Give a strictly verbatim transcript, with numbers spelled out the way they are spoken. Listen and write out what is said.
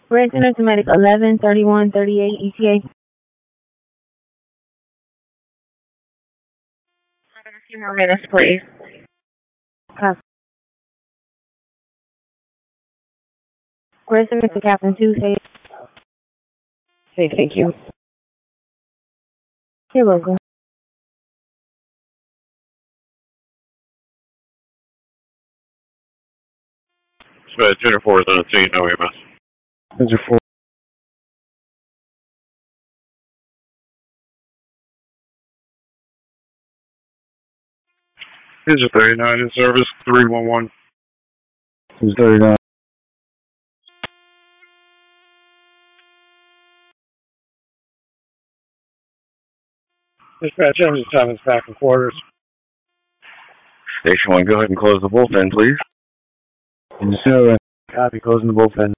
Grand Center to Medic eleven thirty-one thirty-eight E T A. A few more minutes, please. Copy. Grand Center to Captain two, say. Say thank you. You're welcome. Dispatch, Junior four is on the scene, no E M S. Junior four. Engine thirty-nine in service, three one one. Engine thirty-nine. Dispatch, engine seven's back in quarters. Station one, go ahead and close the bullpen, please. Engine seven. Copy, closing the bullpen.